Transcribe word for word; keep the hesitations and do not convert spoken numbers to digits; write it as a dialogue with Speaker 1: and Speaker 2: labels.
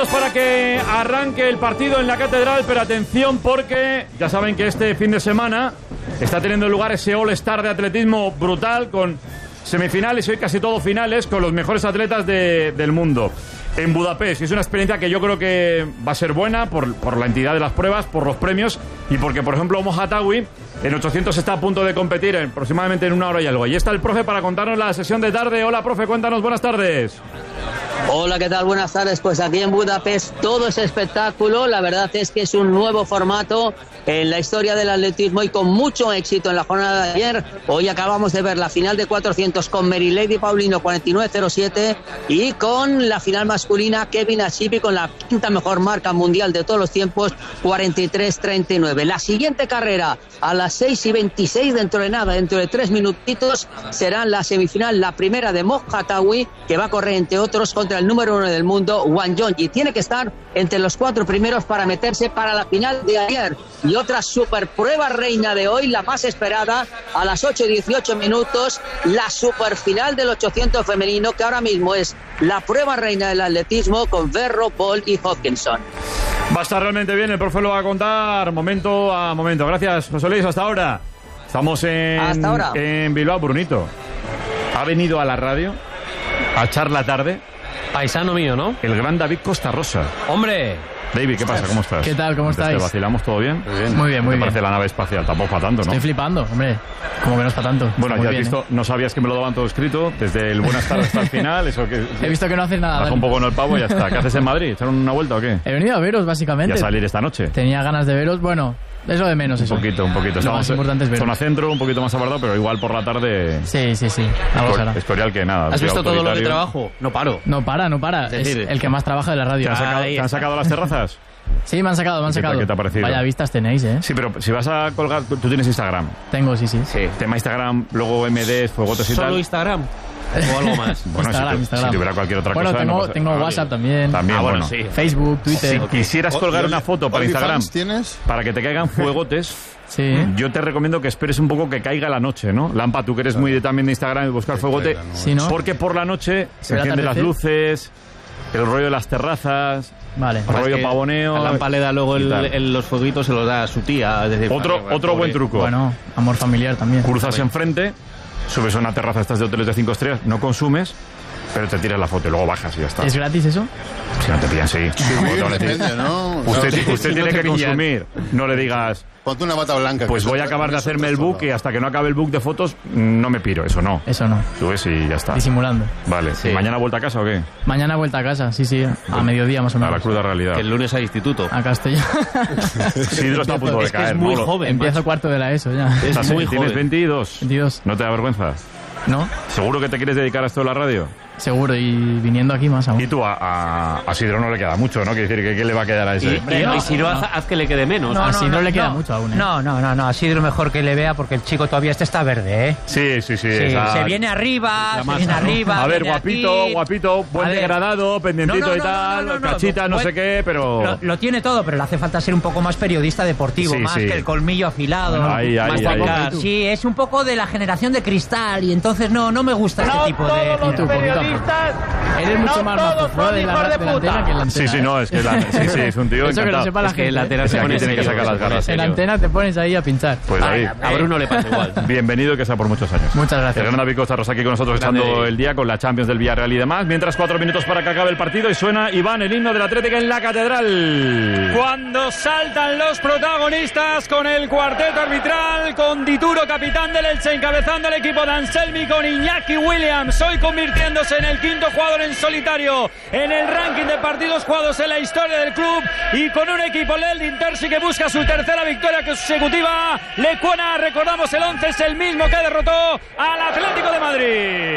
Speaker 1: Para que arranque el partido en la Catedral, pero atención porque ya saben que este fin de semana está teniendo lugar ese All-Star de atletismo brutal con semifinales y hoy casi todo finales con los mejores atletas de, del mundo en Budapest. Y es una experiencia que yo creo que va a ser buena por, por la entidad de las pruebas, por los premios y porque, por ejemplo, Mohattawi en ochocientos está a punto de competir en, aproximadamente en una hora y algo. Y está el profe para contarnos la sesión de tarde. Hola, profe, cuéntanos, buenas tardes.
Speaker 2: Hola, ¿qué tal? Buenas tardes. Pues aquí en Budapest todo es espectáculo. La verdad es que es un nuevo formato en la historia del atletismo y con mucho éxito en la jornada de ayer. Hoy acabamos de ver la final de cuatrocientos con Merilady Paulino cuarenta y nueve cero siete y con la final masculina Kevin Ashipi con la quinta mejor marca mundial de todos los tiempos cuarenta y tres treinta y nueve. La siguiente carrera a las seis y veintiséis, dentro de nada, dentro de tres minutitos, será la semifinal, la primera de Mohattawi, que va a correr entre otros contra el número uno del mundo, Wanyonyi. Tiene que estar entre los cuatro primeros para meterse para la final de ayer. Y otra super prueba reina de hoy, la más esperada, a las ocho y dieciocho minutos, la super final del ochocientos femenino, que ahora mismo es la prueba reina del atletismo con Verro, Bolt y Hodgkinson.
Speaker 1: Va a estar realmente bien, el profe lo va a contar momento a momento. Gracias, José Luis, hasta ahora. Estamos en,
Speaker 2: hasta ahora.
Speaker 1: en Bilbao. Brunito ha venido a la radio a echar la tarde.
Speaker 3: Paisano mío, ¿no?
Speaker 1: El gran David Costa Rosa.
Speaker 3: ¡Hombre!
Speaker 1: David, ¿qué pasa? ¿Cómo estás?
Speaker 4: ¿Qué tal? ¿Cómo estáis?
Speaker 1: ¿Te vacilamos todo bien?
Speaker 4: Muy bien, muy bien. Muy
Speaker 1: ¿Te
Speaker 4: bien.
Speaker 1: parece la nave espacial? Tampoco para tanto, ¿no?
Speaker 4: Estoy flipando, hombre. Como que no es para tanto.
Speaker 1: Bueno,
Speaker 4: Está
Speaker 1: ya has
Speaker 4: bien,
Speaker 1: visto,
Speaker 4: ¿eh?
Speaker 1: no sabías que me lo daban todo escrito, desde el buenas tardes hasta el final. Eso que,
Speaker 4: He visto que no haces nada.
Speaker 1: baja un poco en el pavo y ya está. ¿Qué haces en Madrid? ¿Echar una vuelta o qué?
Speaker 4: He venido a veros, básicamente.
Speaker 1: ¿Y a salir esta noche?
Speaker 4: Tenía ganas de veros. Bueno, es lo de menos eso.
Speaker 1: Un poquito, un poquito.
Speaker 4: Lo
Speaker 1: Estamos
Speaker 4: más importante es veros.
Speaker 1: zona centro, un poquito más apartado, pero igual por la tarde...
Speaker 4: Sí, sí, sí. Algo será.
Speaker 1: Historial que nada.
Speaker 3: ¿Has visto todo lo de
Speaker 1: autoritario.
Speaker 3: trabajo? No paro.
Speaker 4: No para, no para.
Speaker 3: Es
Speaker 4: Es
Speaker 3: decir,
Speaker 4: el que más trabaja de la radio.
Speaker 1: ¿Te han sacado,
Speaker 3: Ahí
Speaker 1: ¿te han
Speaker 3: está.
Speaker 1: sacado las terrazas?
Speaker 4: Sí, me han sacado, me han
Speaker 1: ¿Qué te-
Speaker 4: sacado.
Speaker 1: qué te ha parecido?
Speaker 4: Vaya vistas tenéis, ¿eh?
Speaker 1: Sí, pero si vas a colgar... Tú, tú tienes Instagram.
Speaker 4: Tengo, sí, sí.
Speaker 3: Sí.
Speaker 1: Tema Instagram, luego M Ds, fuegotes y
Speaker 3: ¿Solo
Speaker 1: tal.
Speaker 3: Instagram? ¿O algo más?
Speaker 1: Bueno,
Speaker 4: Instagram,
Speaker 1: si, tu-
Speaker 4: Instagram.
Speaker 1: si tuviera cualquier otra
Speaker 4: bueno,
Speaker 1: cosa...
Speaker 4: tengo,
Speaker 1: no pasa-
Speaker 4: tengo
Speaker 1: Ah,
Speaker 4: WhatsApp también.
Speaker 1: También,
Speaker 3: Ah, bueno,
Speaker 1: bueno.
Speaker 3: sí.
Speaker 4: Facebook, Twitter.
Speaker 1: Si quisieras colgar una foto para Instagram
Speaker 5: ¿OnlyFans tienes?
Speaker 1: para que te caigan fuegotes,
Speaker 4: Sí.
Speaker 1: yo te recomiendo que esperes un poco que caiga la noche, ¿no? Lampa, tú que eres muy de, también de Instagram y buscar fuegote,
Speaker 5: caiga, ¿no?
Speaker 4: Sí, ¿no?
Speaker 1: porque por la noche se
Speaker 4: ¿El
Speaker 1: encienden las
Speaker 4: atardecer?
Speaker 1: luces, el rollo de las terrazas,
Speaker 4: Vale.
Speaker 1: el rollo pavoneo...
Speaker 3: A Lampa le da luego
Speaker 1: y
Speaker 3: el,
Speaker 1: tal.
Speaker 3: el- los fueguitos, se los da a su tía. Es decir,
Speaker 1: Otro,
Speaker 3: para-
Speaker 1: otro
Speaker 3: pobre.
Speaker 1: buen truco.
Speaker 4: Bueno, amor familiar también.
Speaker 1: Cruzas enfrente, subes a una terraza estas de hoteles de cinco estrellas, no consumes, pero te tiras la foto y luego bajas y ya está.
Speaker 4: ¿Es gratis eso?
Speaker 1: Si no te pillan, sí.
Speaker 5: Sí,
Speaker 1: Como te van a decir,
Speaker 5: depende, ¿no?
Speaker 1: Usted,
Speaker 5: Claro.
Speaker 1: usted
Speaker 3: Si no
Speaker 1: tiene
Speaker 3: te
Speaker 1: que
Speaker 3: pillan.
Speaker 1: consumir. No le digas,
Speaker 5: Ponte una bata blanca.
Speaker 1: pues
Speaker 5: que
Speaker 1: voy a
Speaker 5: eso-
Speaker 1: acabar de
Speaker 5: eso
Speaker 1: hacerme
Speaker 5: te
Speaker 1: el book
Speaker 5: sobra.
Speaker 1: y hasta que no acabe el book de fotos no me piro. Eso no.
Speaker 4: Eso no.
Speaker 1: Subes y ya está.
Speaker 4: Disimulando.
Speaker 1: Vale.
Speaker 3: Sí.
Speaker 1: ¿Y mañana vuelta a casa o qué?
Speaker 4: Mañana vuelta a casa, sí, sí. A mediodía más o
Speaker 1: A
Speaker 4: menos.
Speaker 1: la cruda realidad.
Speaker 3: Que el lunes hay instituto.
Speaker 4: A Castellón.
Speaker 1: Sidro está a punto de
Speaker 3: Es que
Speaker 1: caer.
Speaker 3: es muy
Speaker 1: ¿no?
Speaker 3: joven.
Speaker 4: Empiezo
Speaker 3: macho.
Speaker 4: cuarto de la ESO ya.
Speaker 3: Es
Speaker 1: Estás-
Speaker 3: muy
Speaker 1: Tienes
Speaker 3: joven.
Speaker 1: veintidós.
Speaker 4: veintidós.
Speaker 1: ¿No te da vergüenza?
Speaker 4: ¿No?
Speaker 1: ¿Seguro que te quieres dedicar a esto de la radio?
Speaker 4: Seguro. Y viniendo aquí más aún.
Speaker 1: Y tú a, a, a Sidro no le queda mucho, ¿no? Quiere decir que ¿qué le va a quedar a
Speaker 3: Y,
Speaker 1: ese?
Speaker 3: y-
Speaker 6: no,
Speaker 3: y si no,
Speaker 6: no.
Speaker 3: haz, haz que le quede menos.
Speaker 4: no, Así no le queda mucho aún, ¿eh?
Speaker 6: No, no, no, no, a Sidro mejor que le vea porque el chico todavía este está verde, ¿eh?
Speaker 1: Sí, sí, sí.
Speaker 6: Sí,
Speaker 1: esa-
Speaker 6: se viene arriba,
Speaker 3: La
Speaker 6: se
Speaker 3: masa,
Speaker 6: viene
Speaker 3: ¿no?
Speaker 6: arriba.
Speaker 1: A ver,
Speaker 6: viene
Speaker 1: guapito,
Speaker 6: aquí.
Speaker 1: guapito, buen
Speaker 6: A ver.
Speaker 1: degradado, pendientito
Speaker 6: No, no,
Speaker 1: y
Speaker 6: no,
Speaker 1: tal,
Speaker 6: no, no, no,
Speaker 1: cachita, no
Speaker 6: buen-
Speaker 1: sé qué, pero...
Speaker 6: Lo, lo tiene todo, pero le hace falta ser un poco más periodista deportivo,
Speaker 1: Sí,
Speaker 6: más
Speaker 1: sí.
Speaker 6: que el colmillo afilado.
Speaker 1: Bueno, ahí, ahí,
Speaker 6: más
Speaker 1: ahí.
Speaker 6: guapo. Sí, es un poco de la generación de cristal y entonces no, no me gusta este tipo de...
Speaker 4: Y tú, poquito a poco. Eres mucho más mazo fuera de la, de la antena que en la antena.
Speaker 1: Sí, sí, no, es que la, sí, sí, es un tío
Speaker 4: Eso que lo
Speaker 1: encantado.
Speaker 4: sepa la
Speaker 3: Es que
Speaker 4: gente.
Speaker 3: la
Speaker 4: ¿eh?
Speaker 3: antena
Speaker 1: Es
Speaker 3: se
Speaker 1: que
Speaker 3: pone
Speaker 1: aquí tiene que
Speaker 3: serio,
Speaker 1: sacar las
Speaker 3: se pone
Speaker 1: garras.
Speaker 4: En
Speaker 3: serio.
Speaker 4: antena te pones ahí a pinchar.
Speaker 1: Pues David,
Speaker 3: A Bruno le pasa igual.
Speaker 1: bienvenido y que sea por muchos años.
Speaker 4: Muchas
Speaker 1: El
Speaker 4: gracias.
Speaker 1: gran David Costa Rosa aquí con nosotros
Speaker 3: Grande.
Speaker 1: echando el día con la Champions del Villarreal y demás. Mientras cuatro minutos para que acabe el partido y suena Iván, el himno de la Atlética en la Catedral.
Speaker 7: Cuando saltan los protagonistas con el cuarteto arbitral, con Dituro, capitán del Elche, encabezando el equipo de Anselmi con Iñaki Williams, hoy convirtiéndose en el quinto jugador en solitario en el ranking de partidos jugados en la historia del club y con un equipo del Intersi que busca su tercera victoria consecutiva. Lecuona, recordamos el once, es el mismo que derrotó al Atlético de Madrid.